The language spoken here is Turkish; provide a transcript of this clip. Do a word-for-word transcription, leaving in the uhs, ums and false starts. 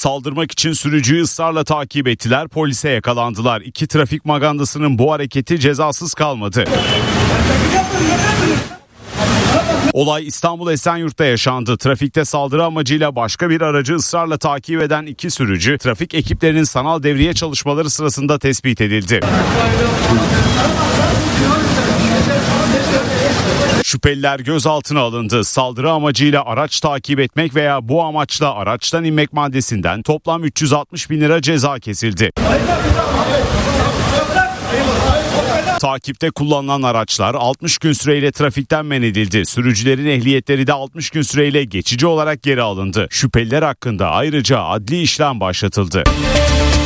Saldırmak için sürücüyü ısrarla takip ettiler, polise yakalandılar. İki trafik magandasının bu hareketi cezasız kalmadı. Olay İstanbul Esenyurt'ta yaşandı. Trafikte saldırı amacıyla başka bir aracı ısrarla takip eden iki sürücü, trafik ekiplerinin sanal devriye çalışmaları sırasında tespit edildi. Şüpheliler gözaltına alındı. Saldırı amacıyla araç takip etmek veya bu amaçla araçtan inmek maddesinden toplam üç yüz altmış bin lira ceza kesildi. Takipte kullanılan araçlar altmış gün süreyle trafikten men edildi. Sürücülerin ehliyetleri de altmış gün süreyle geçici olarak geri alındı. Şüpheliler hakkında ayrıca adli işlem başlatıldı.